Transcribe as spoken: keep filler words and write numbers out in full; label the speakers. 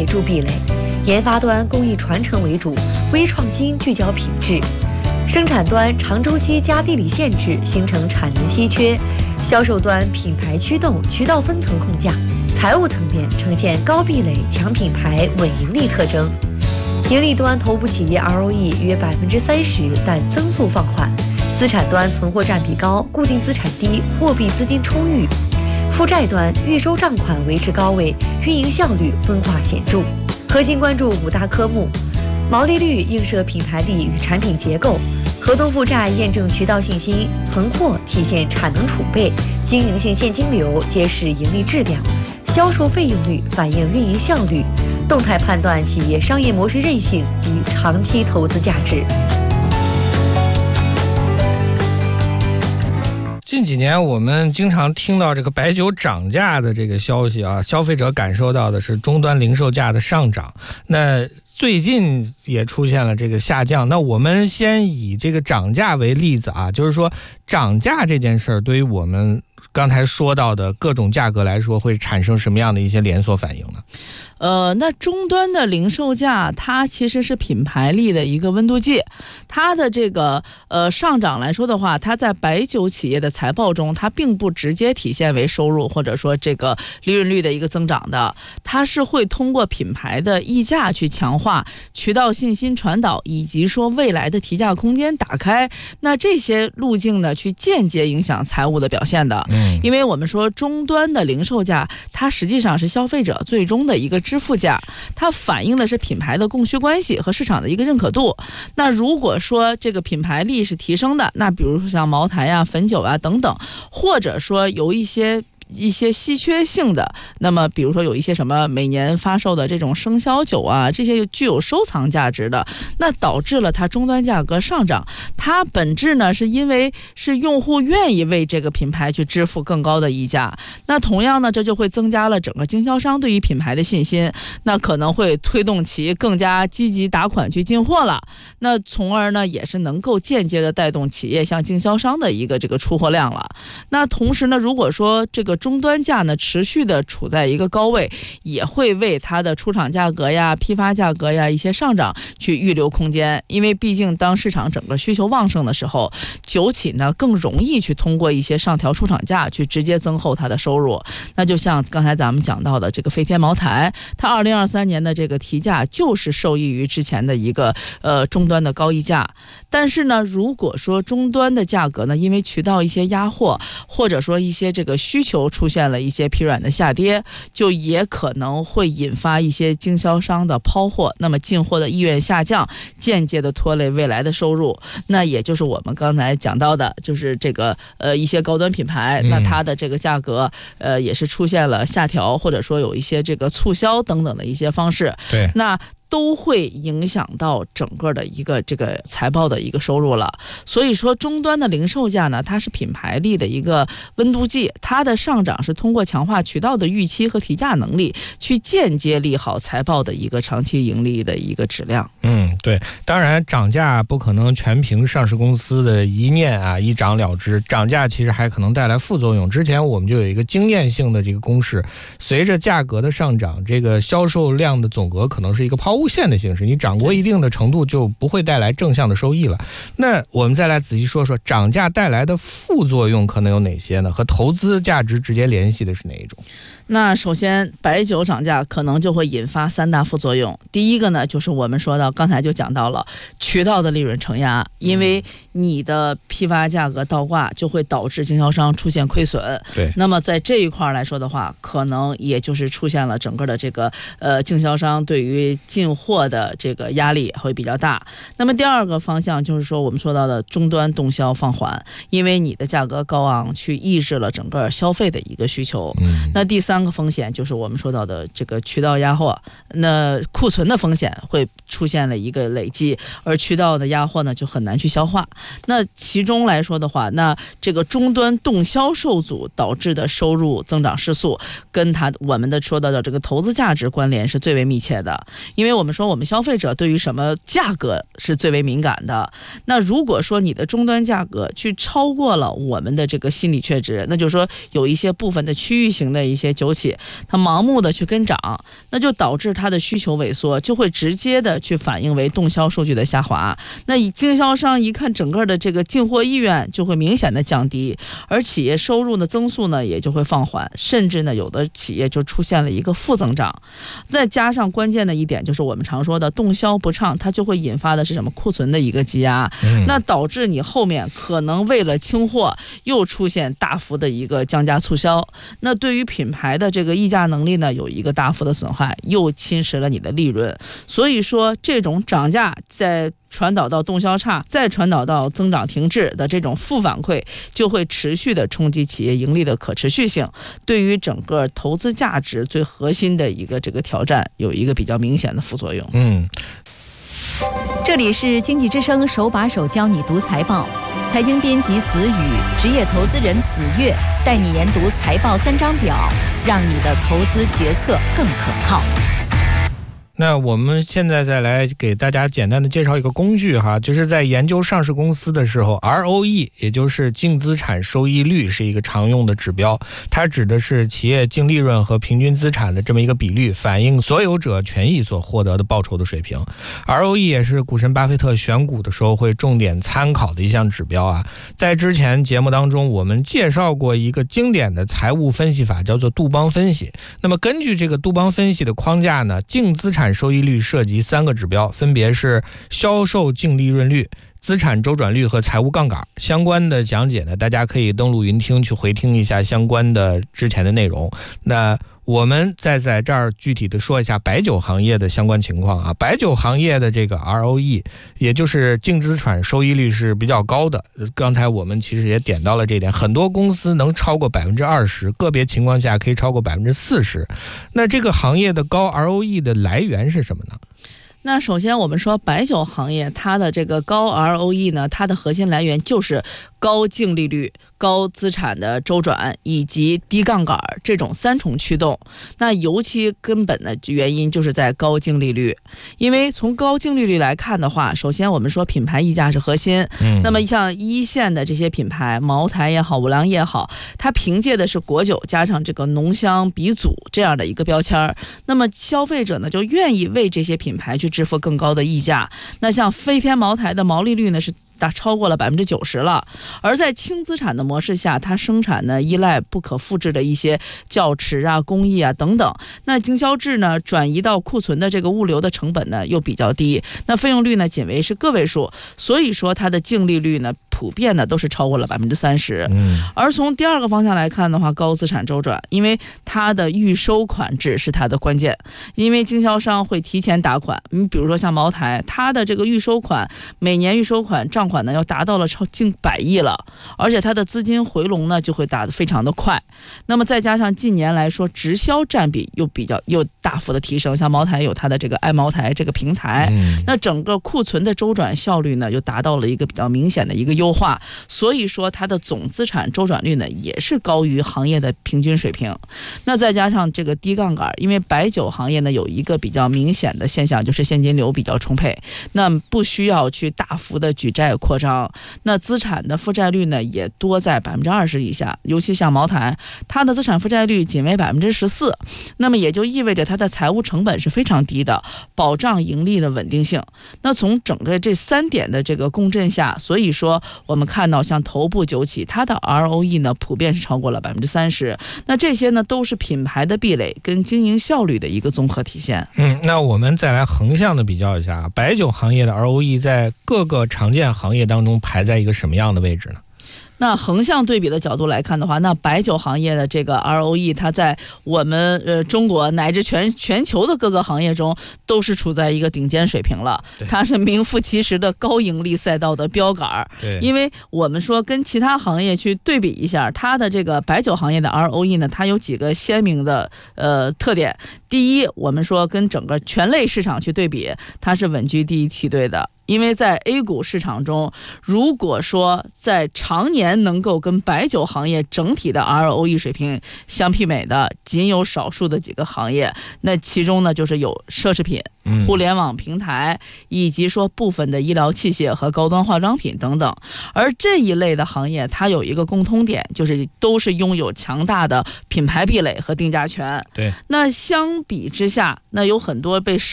Speaker 1: 垒筑壁垒，研发端工艺传承为主，微创新聚焦品质。生产端长周期加地理限制，形成产能稀缺；销售端品牌驱动，渠道分层控价；财务层面呈现高壁垒、强品牌、稳盈利特征。盈利端头部企业 R O E 约百分之三十，但增速放缓；资产端存货占比高，固定资产低，货币资金充裕；负债端预收账款维持高位，运营效率分化显著。核心关注五大科目。毛利率映射品牌力与产品结构，合同负债验证渠道信心，存货体现产能储备，经营性现金流揭示盈利质量，销售费用率反映运营效率，动态判断企业商业模式韧性与长期投资价值。
Speaker 2: 近几年我们经常听到这个白酒涨价的这个消息啊，消费者感受到的是终端零售价的上涨，那最近也出现了这个下降。那我们先以这个涨价为例子啊，就是说涨价这件事儿对于我们刚才说到的各种价格来说会产生什么样的一些连锁反应呢？
Speaker 3: 呃，那终端的零售价它其实是品牌力的一个温度计，它的这个呃上涨来说的话，它在白酒企业的财报中它并不直接体现为收入或者说这个利润率的一个增长的，它是会通过品牌的溢价去强化，渠道信心传导，以及说未来的提价空间打开，那这些路径呢去间接影响财务的表现的。嗯，因为我们说终端的零售价它实际上是消费者最终的一个支付价，它反映的是品牌的供需关系和市场的一个认可度。那如果说这个品牌力是提升的，那比如说像茅台啊、汾酒啊等等，或者说有一些一些稀缺性的，那么比如说有一些什么每年发售的这种生肖酒啊，这些具有收藏价值的，那导致了它终端价格上涨。它本质呢是因为是用户愿意为这个品牌去支付更高的溢价，那同样呢这就会增加了整个经销商对于品牌的信心，那可能会推动其更加积极打款去进货了，那从而呢也是能够间接的带动企业向经销商的一个这个出货量了。那同时呢，如果说这个终端价呢持续的处在一个高位，也会为它的出厂价格呀、批发价格呀一些上涨去预留空间。因为毕竟当市场整个需求旺盛的时候，酒企呢更容易去通过一些上调出厂价去直接增厚它的收入。那就像刚才咱们讲到的这个飞天茅台，它二零二三年的这个提价就是受益于之前的一个呃终端的高溢价。但是呢，如果说终端的价格呢因为渠道一些压货，或者说一些这个需求出现了一些疲软的下跌，就也可能会引发一些经销商的抛货，那么进货的意愿下降，间接的拖累未来的收入。那也就是我们刚才讲到的，就是这个呃一些高端品牌，那它的这个价格呃也是出现了下调，或者说有一些这个促销等等的一些方式。
Speaker 2: 对，
Speaker 3: 那都会影响到整个的一个这个财报的一个收入了。所以说终端的零售价呢，它是品牌力的一个温度计，它的上涨是通过强化渠道的预期和提价能力，去间接利好财报的一个长期盈利的一个质量。
Speaker 2: 嗯，对，当然涨价不可能全凭上市公司的一念啊一涨了之，涨价其实还可能带来副作用。之前我们就有一个经验性的这个公式，随着价格的上涨，这个销售量的总额可能是一个抛物线的形式，你涨过一定的程度就不会带来正向的收益了。那我们再来仔细说说涨价带来的副作用可能有哪些呢？和投资价值直接联系的是哪一种？
Speaker 3: 那首先白酒涨价可能就会引发三大副作用。第一个呢，就是我们说到刚才就讲到了渠道的利润承压，因为你的批发价格倒挂就会导致经销商出现亏损。
Speaker 2: 对，
Speaker 3: 那么在这一块来说的话，可能也就是出现了整个的这个呃经销商对于进货的这个压力会比较大。那么第二个方向就是说我们说到的终端动销放缓，因为你的价格高昂去抑制了整个消费的一个需求。嗯，那第三个风险就是我们说到的这个渠道压货，那库存的风险会出现了一个累积，而渠道的压货呢就很难去消化。那其中来说的话，那这个终端动销受阻导致的收入增长失速，跟它我们的说到的这个投资价值关联是最为密切的。因为我们说我们消费者对于什么价格是最为敏感的，那如果说你的终端价格去超过了我们的这个心理确值，那就是说有一些部分的区域型的一些酒企它盲目的去跟涨，那就导致它的需求萎缩，就会直接的去反映为动销数据的下滑。那以经销商一看整个的这个进货意愿就会明显的降低，而企业收入的增速呢也就会放缓，甚至呢有的企业就出现了一个负增长。再加上关键的一点就是我们常说的动销不畅，它就会引发的是什么库存的一个积压，嗯、那导致你后面可能为了清货又出现大幅的一个降价促销，那对于品牌的这个议价能力呢有一个大幅的损害，又侵蚀了你的利润。所以说这种涨价在传导到动销差，再传导到增长停滞的这种负反馈，就会持续的冲击企业盈利的可持续性，对于整个投资价值最核心的一个这个挑战有一个比较明显的副作用。
Speaker 2: 嗯，
Speaker 4: 这里是经济之声手把手教你读财报，财经编辑子宇，职业投资人子月，带你研读财报三张表，让你的投资决策更可靠。
Speaker 2: 那我们现在再来给大家简单的介绍一个工具哈，就是在研究上市公司的时候 ，R O E 也就是净资产收益率是一个常用的指标，它指的是企业净利润和平均资产的这么一个比率，反映所有者权益所获得的报酬的水平。R O E 也是股神巴菲特选股的时候会重点参考的一项指标啊。在之前节目当中，我们介绍过一个经典的财务分析法，叫做杜邦分析。那么根据这个杜邦分析的框架呢，净资产收益率涉及三个指标，分别是销售净利润率、资产周转率和财务杠杆。相关的讲解呢，大家可以登录云听去回听一下相关的之前的内容。那我们再在这儿具体的说一下白酒行业的相关情况啊。白酒行业的这个 R O E， 也就是净资产收益率是比较高的。刚才我们其实也点到了这点，很多公司能超过百分之二十，个别情况下可以超过百分之四十。那这个行业的高 R O E 的来源是什么呢？
Speaker 3: 那首先我们说白酒行业它的这个高 R O E 呢，它的核心来源就是高净利率、高资产的周转以及低杠杆这种三重驱动。那尤其根本的原因就是在高净利率，因为从高净利率来看的话，首先我们说品牌溢价是核心，嗯、那么像一线的这些品牌，茅台也好，五粮液也好，它凭借的是果酒加上这个浓香鼻祖这样的一个标签，那么消费者呢就愿意为这些品牌去支付更高的溢价。那像飞天茅台的毛利率呢是达超过了百分之九十了，而在轻资产的模式下，它生产呢依赖不可复制的一些窖池啊、工艺啊等等。那经销制呢转移到库存的这个物流的成本呢又比较低，那费用率呢仅为是个位数，所以说它的净利率呢普遍呢都是超过了百分之三十。嗯，而从第二个方向来看的话，高资产周转，因为它的预收款制是它的关键，因为经销商会提前打款。你比如说像茅台，它的这个预收款每年预收款账款呢要达到了超近百亿了，而且它的资金回笼呢就会打得非常的快。那么再加上近年来说直销占比又比较又大幅的提升，像茅台有它的这个爱茅台这个平台，嗯、那整个库存的周转效率呢又达到了一个比较明显的一个优化，所以说它的总资产周转率呢也是高于行业的平均水平。那再加上这个低杠杆，因为白酒行业呢有一个比较明显的现象，就是现金流比较充沛，那不需要去大幅的举债扩张，那资产的负债率呢也多在百分之二十以下，尤其像茅台，它的资产负债率仅为百分之十四，那么也就意味着它的财务成本是非常低的，保障盈利的稳定性。那从整个这三点的这个共振下，所以说我们看到像头部酒企，它的 R O E 呢普遍是超过了百分之三十。那这些呢都是品牌的壁垒跟经营效率的一个综合体现。
Speaker 2: 嗯，那我们再来横向的比较一下，白酒行业的 R O E 在各个常见行业当中排在一个什么样的位置呢？
Speaker 3: 那横向对比的角度来看的话，那白酒行业的这个 R O E 它在我们呃中国乃至全全球的各个行业中都是处在一个顶尖水平了，它是名副其实的高盈利赛道的标杆。对，因为我们说跟其他行业去对比一下，它的这个白酒行业的 R O E 呢，它有几个鲜明的呃特点。第一，我们说跟整个全类市场去对比，它是稳居第一梯队的。因为在 A 股市场中，如果说在常年能够跟白酒行业整体的 R O E 水平相媲美的，仅有少数的几个行业，那其中呢就是有奢侈品、
Speaker 2: 嗯、
Speaker 3: 互联网平台，以及说部分的医疗器械和高端化妆品等等。而这一类的行业，它有一个共通点，就是都是拥有强大的品牌壁垒和定价权。
Speaker 2: 对，
Speaker 3: 那相比之下，那有很多被